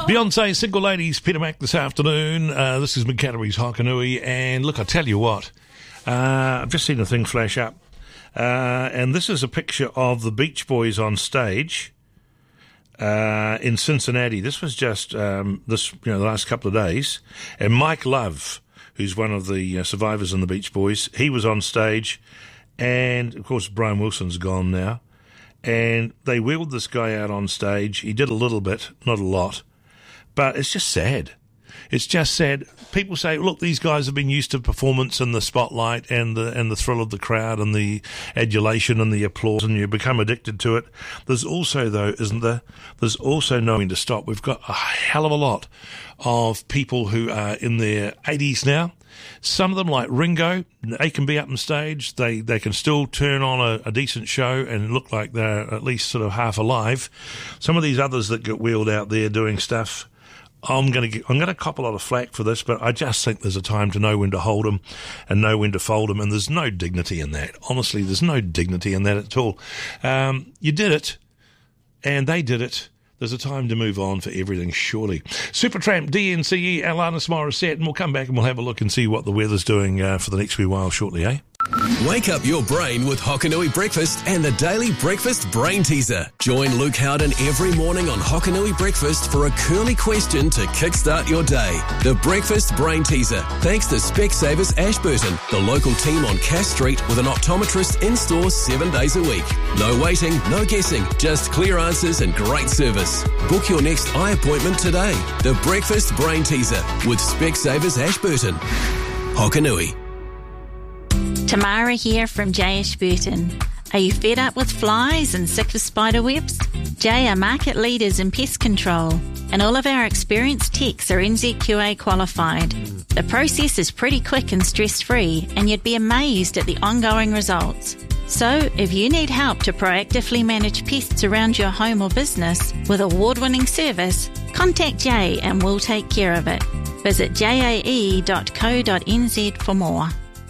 Beyonce, Single Ladies, Peter Mac this afternoon. This is Mid-Canterbury's Hokanui. And look, I tell you what, I've just seen a thing flash up. And this is a picture of the Beach Boys on stage in Cincinnati. This was just the last couple of days. And Mike Love, who's one of the survivors in the Beach Boys, he was on stage. And, of course, Brian Wilson's gone now. And they wheeled this guy out on stage. He did a little bit, not a lot. But it's just sad. It's just sad. People say, look, these guys have been used to performance and the spotlight and the thrill of the crowd and the adulation and the applause, and you become addicted to it. There's also, though, isn't there? There's also knowing to stop. We've got a hell of a lot of people who are in their 80s now. Some of them, like Ringo, they can be up on stage. They can still turn on a decent show and look like they're at least sort of half alive. Some of these others that get wheeled out there doing stuff, I'm going to cop a lot of flack for this, but I just think there's a time to know when to hold them and know when to fold them, and there's no dignity in that. Honestly, there's no dignity in that at all. You did it, and they did it. There's a time to move on for everything, surely. Supertramp, DNCE, Alanis Morissette, and we'll come back and we'll have a look and see what the weather's doing for the next wee while shortly, eh? Wake up your brain with Hokanui Breakfast and the Daily Breakfast Brain Teaser. Join Luke Howden every morning on Hokanui Breakfast for a curly question to kickstart your day. The Breakfast Brain Teaser, thanks to Specsavers Ashburton, the local team on Cass Street with an optometrist in-store 7 days a week. No waiting, no guessing, just clear answers and great service. Book your next eye appointment today. The Breakfast Brain Teaser with Specsavers Ashburton. Hokanui. Tamara here from J Ashburton. Are you fed up with flies and sick of spider webs? J are market leaders in pest control, and all of our experienced techs are NZQA qualified. The process is pretty quick and stress-free, and you'd be amazed at the ongoing results. So, if you need help to proactively manage pests around your home or business with award-winning service, contact J and we'll take care of it. Visit jae.co.nz for more.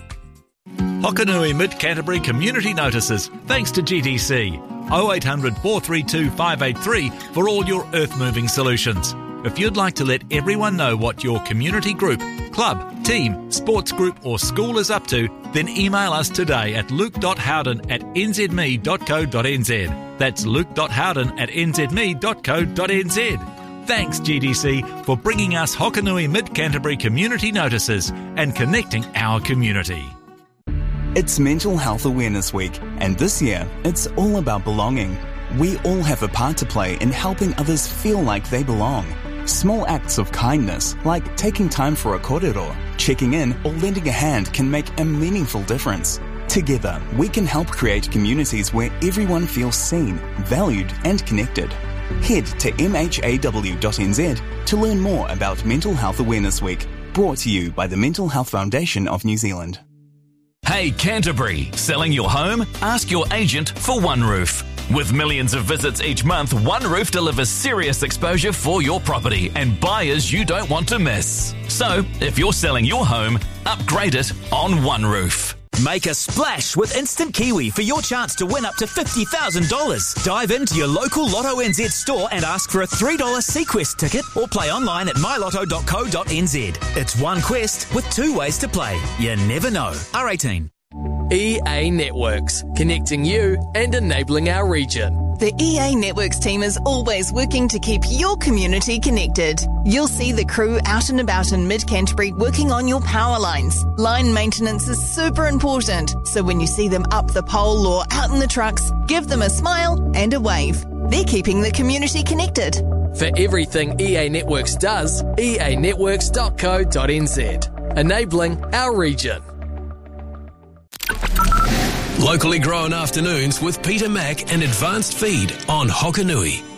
Hokanui Mid-Canterbury Community Notices, thanks to GDC. 0800 432 583 for all your earth-moving solutions. If you'd like to let everyone know what your community group, club, team, sports group or school is up to, then email us today at luke.howden@nzme.co.nz. That's luke.howden@nzme.co.nz. Thanks, GDC, for bringing us Hokanui Mid-Canterbury Community Notices and connecting our community. It's Mental Health Awareness Week, and this year, it's all about belonging. We all have a part to play in helping others feel like they belong. Small acts of kindness, like taking time for a korero, checking in, or lending a hand can make a meaningful difference. Together, we can help create communities where everyone feels seen, valued, and connected. Head to mhaw.nz to learn more about Mental Health Awareness Week, brought to you by the Mental Health Foundation of New Zealand. Hey Canterbury, selling your home? Ask your agent for OneRoof. With millions of visits each month, OneRoof delivers serious exposure for your property and buyers you don't want to miss. So, if you're selling your home, upgrade it on OneRoof. Make a splash with Instant Kiwi for your chance to win up to $50,000. Dive into your local Lotto NZ store and ask for a $3 Sequest ticket or play online at mylotto.co.nz. It's one quest with 2 ways to play. You never know. R18. EA Networks, connecting you and enabling our region. The EA Networks team is always working to keep your community connected. You'll see the crew out and about in Mid-Canterbury working on your power lines. Line maintenance is super important, so when you see them up the pole or out in the trucks, give them a smile and a wave. They're keeping the community connected. For everything EA Networks does, eanetworks.co.nz, enabling our region. Locally grown afternoons with Peter Mac and Advanced Feed on Hokanui.